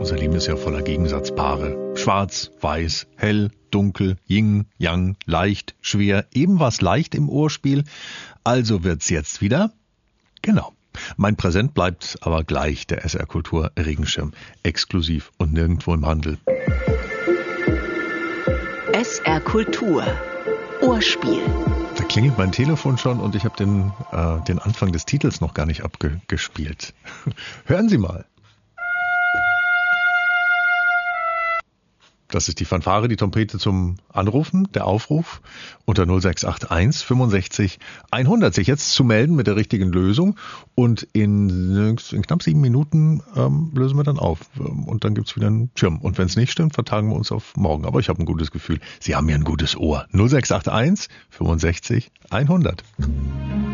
Unser Leben ist ja voller Gegensatzpaare. Schwarz, weiß, hell, dunkel, Yin, Yang, leicht, schwer. Eben war's leicht im Ohrspiel. Also wird's jetzt wieder? Genau. Mein Präsent bleibt aber gleich, der SR Kultur Regenschirm. Exklusiv und nirgendwo im Handel. SR Kultur Ohrspiel. Da klingelt mein Telefon schon und ich habe den Anfang des Titels noch gar nicht abgespielt. Hören Sie mal. Das ist die Fanfare, die Trompete zum Anrufen, der Aufruf unter 0681 65 100. Sich jetzt zu melden mit der richtigen Lösung und in knapp 7 Minuten lösen wir dann auf und dann gibt's wieder einen Schirm. Und wenn es nicht stimmt, vertagen wir uns auf morgen. Aber ich habe ein gutes Gefühl. Sie haben ja ein gutes Ohr. 0681 65 100.